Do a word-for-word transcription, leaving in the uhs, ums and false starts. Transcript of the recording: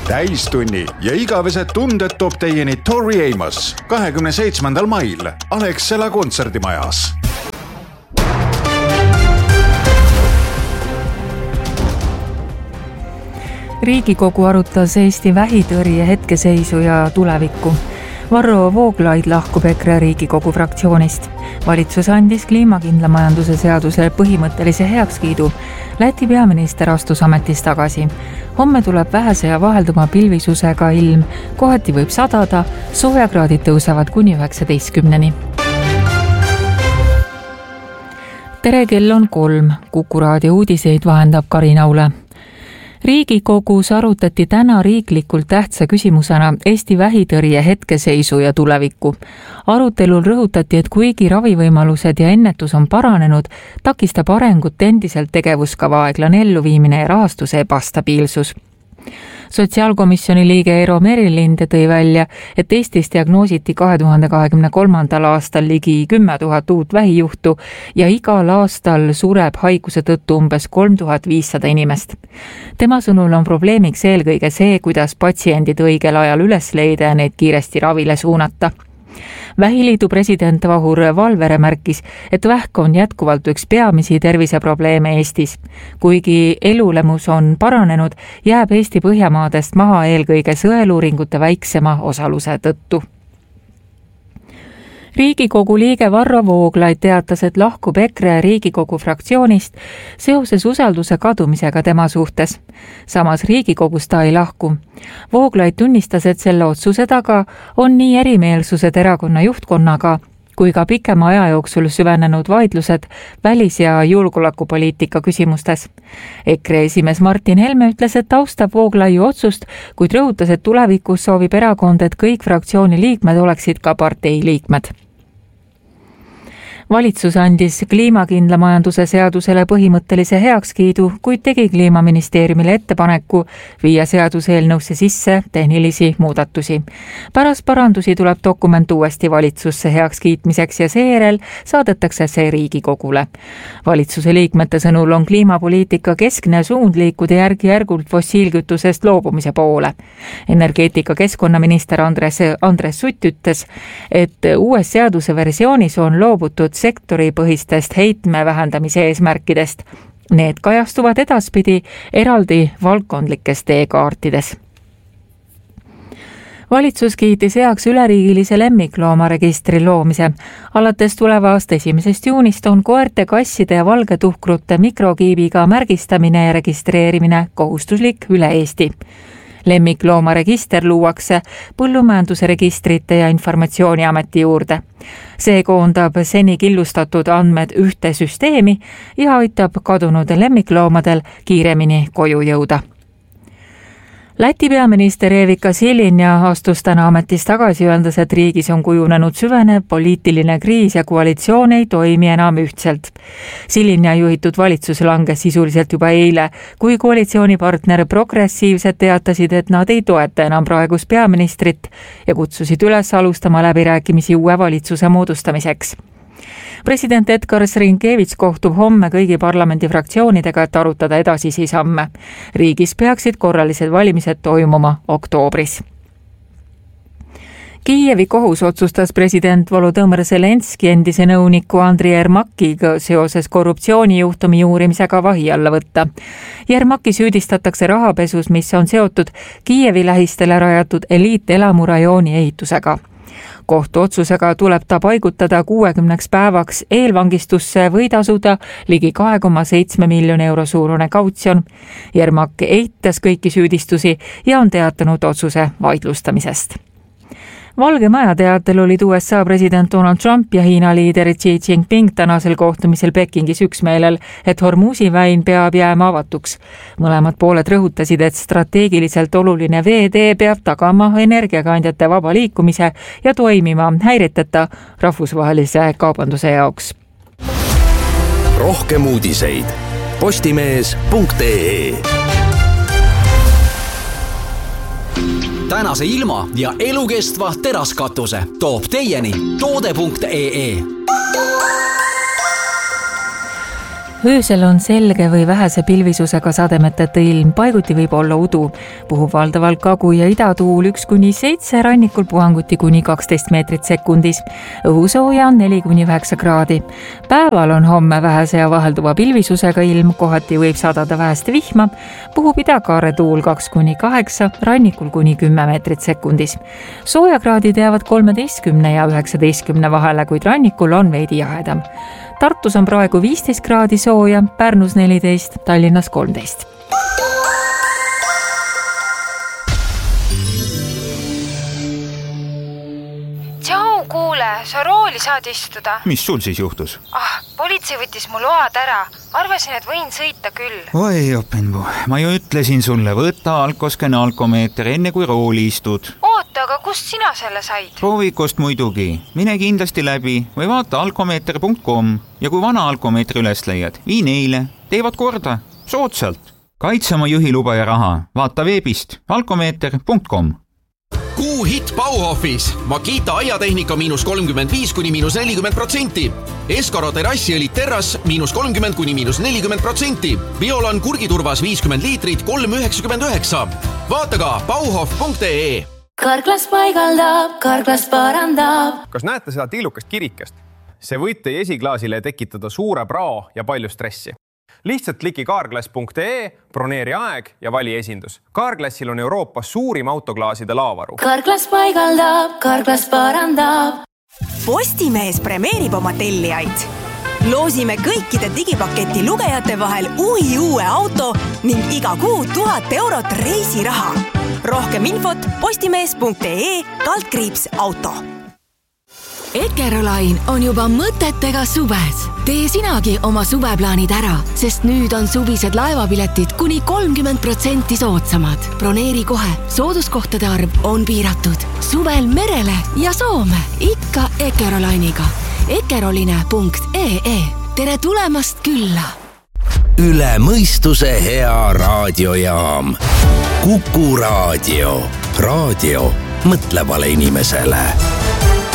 täistunni ja igavesed tunded toob teieni Tori Amos kahekümne seitsmendal mail Alexela kontserdimajas. Riigikogu arutas Eesti vähitõrje hetkeseisu ja tulevikku. Varro Vooglaid lahkub EKRE Riigikogu fraktsioonist. Valitsus andis kliimakindla majanduse seadusele põhimõttelise heakskiidu. Läti peaminister astus ametist tagasi. Homme tuleb vähese ja vahelduma pilvisusega ilm. Kohati võib sadada, soojakraadid tõusevad kuni üheksateistkümneni. Tere, kell on kolm. Kuku raadio uudiseid vahendab Karina Ule. Riigikogus arutati täna riiklikult tähtsa küsimusena Eesti vähitõrje hetkeseisu ja tulevikku. Arutelul rõhutati, et kuigi ravivõimalused ja ennetus on paranenud, takistab arengut endiselt tegevuskava aeglane elluviimine ja rahastuse ebastabiilsus. Sotsiaalkomisjoni liige Eero Merilinde tõi välja, et Eestis diagnoositi kahe tuhande kahekümne kolmandal aastal ligi kümme tuhat uut vähijuhtu ja igal aastal sureb haiguse tõttu umbes kolm tuhat viissada inimest. Tema sõnul on probleemiks eelkõige see, kuidas patsiendid õigel ajal üles leida ja neid kiiresti ravile suunata. Vähiliidu president Vahur Valvere märkis, et vähk on jätkuvalt üks peamisi terviseprobleeme Eestis. Kuigi elulemus on paranenud, jääb Eesti Põhjamaadest maha eelkõige sõeluuringute väiksema osaluse tõttu. Riigikogu liige Varro Vooglaid teatas, et lahkub EKRE Riigikogu fraktsioonist seoses usalduse kadumisega tema suhtes. Samas Riigikogus ta ei lahku. Vooglaid tunnistas, et selle otsuse taga on nii erimeelsused erakonna juhtkonnaga kui ka pikema aja jooksul süvenenud vaidlused välis- ja julgeolekupoliitika küsimustes. EKRE esimees Martin Helme ütles, et austab Vooglaiu otsust, kuid rõhutas, et tulevikus soovib erakond, et kõik fraktsiooni liikmed oleksid ka partei liikmed. Valitsus andis kliimakindla majanduse seadusele põhimõttelise heakskiidu, kuid tegi Kliimaministeeriumile ettepaneku viia seaduseelnõusse sisse tehnilisi muudatusi. Pärast parandusi tuleb dokument uuesti valitsusse heakskiitmiseks ja seejärel saadetakse see Riigikogule. Valitsuse liikmete sõnul on kliimapoliitika keskne suund liikuda järgi-järgult fossiilkütusest loobumise poole. Energeetika keskkonnaminister Andres, Andres Sutt ütles, et uues seaduse versioonis on loobutud sektoripõhistest heitme vähendamise eesmärkidest. Need kajastuvad edaspidi eraldi valdkondlikes teekaartides. Valitsus kiitis heaks üleriigilise lemmikloomaregistri loomise. Alates tuleva aasta esimesest juunist on koerte, kasside ja valgetuhkrute mikrokiibiga märgistamine ja registreerimine kohustuslik üle Eesti. Lemmikloomaregister luuakse Põllumajanduse registrite ja informatsiooniameti juurde. See koondab seni killustatud andmed ühte süsteemi ja aitab kadunud lemmikloomadel kiiremini koju jõuda. Läti peaminister Evika Silinja astus täna ametist tagasi, öeldes, et riigis on kujunenud süvenev poliitiline kriis ja koalitsioon ei toimi enam ühtselt. Silinja juhitud valitsus langes sisuliselt juba eile, kui koalitsioonipartner progressiivsed teatasid, et nad ei toeta enam praegust peaministrit ja kutsusid üles alustama läbirääkimisi uue valitsuse moodustamiseks. President Edgar Rinkevich kohtub homme kõigi parlamendi fraktsioonidega, et arutada edasisi samme. Riigis peaksid korralised valimised toimuma oktoobris. Kiievi kohus otsustas president Volodõmõr Zelenski endise nõuniku Andriy Yermakiga seoses korruptsioonijuhtumi uurimisega vahi alla võtta. Yermaki süüdistatakse rahapesus, mis on seotud Kiievi lähistele rajatud eliitelamurajooni ehitusega. Kohtu otsusega tuleb ta paigutada kuuekümneks päevaks eelvangistusse või tasuda ligi kahe koma seitsme miljoni euro suurune kautsjon. Yermak eitas kõiki süüdistusi ja on teatanud otsuse vaidlustamisest. Valge Maja teatel olid U S A president Donald Trump ja Hiina liider Xi Jinping tänasel kohtumisel Pekingis üksmeelel, et Hormuzi väin peab jääma avatuks. Mõlemad pooled rõhutasid, et strateegiliselt oluline veetee peab tagama energiakandjate vaba liikumise ja toimima häiriteta rahvusvahelise kaubanduse jaoks. Rohkem uudiseid postimees punkt ee. Tänase ilma ja elukestva teraskatuse toob teieni toode punkt ee. öösel on selge või vähese pilvisusega sademeteta ilm, paiguti võib olla udu. Puhub valdavalt kagu- ja idatuul üks kuni seitse, rannikul puhanguti kuni kaksteist meetrit sekundis. Õhusooja on neli kuni üheksa kraadi. Päeval on homme vähese ja vahelduva pilvisusega ilm, kohati võib sadada vähest vihma. Puhub idakaare tuul kaks kuni kaheksa, rannikul kuni kümme meetrit sekundis. Soojakraadid jäävad kolmeteistkümne ja üheksateistkümne vahele, kuid rannikul on veidi jahedam. Tartus on praegu viisteist kraadi sooja, Pärnus neliteist, Tallinnas kolmteist. Tšau, kuule, sa rooli saad istuda. Mis sul siis juhtus? Ah, politsei võttis mu load ära. Arvasin, et võin sõita küll. Oi, Openbu, ma ju ütlesin sulle, võta alkoskene alkomeeter enne kui rooli istud. Oota, aga kust sina selle said? Proovikost muidugi. Mine kindlasti läbi või vaata alkomeeter punkt com ja kui vana alkomeetri üles leiad, vii neile. Teevad korda. Soodsalt. Kaitse oma juhiluba ja raha. Vaata veebist alkomeeter punkt com. Kuu hit Bauhofis. Makita aiatehnika miinus kolmkümmend viis kuni miinus nelikümmend protsenti. Eskaro terrassiõlit terras miinus kolmkümmend kuni miinus nelikümmend protsenti. Biolan kurgiturvas viiskümmend liitrit kolm üheksakümmend üheksa. Vaata ka bauhof punkt ee. Karklas paigaldab, Karklas parandab. Kas näete seda tiilukast kirikest? See võib teie esiklaasile tekitada suure prao ja palju stressi. Lihtsalt kliki karklas punkt ee, broneeri aeg ja vali esindus. Karklassil on Euroopas suurim autoklaaside laavaru. Karklas paigaldab, Karklas parandab. Postimees premeerib oma tellijaid. Loosime kõikide digipaketi lugejate vahel uhi uue auto ning iga kuu tuhat eurot reisiraha. Rohkem infot postimees punkt ee kaldkriips auto. Eckerolain on juba mõtetega suves. Tee sinagi oma suveplaanid ära, sest nüüd on suvised laevapiletid kuni kolmkümmend protsenti soodsamad. Broneeri kohe, sooduskohtade arv on piiratud. Suvel merele ja Soome, ikka Eckerolainiga. Eckeroline punkt ee. Tere tulemast külla! Üle mõistuse hea raadiojaam. Kuku raadio. Raadio mõtlevale inimesele.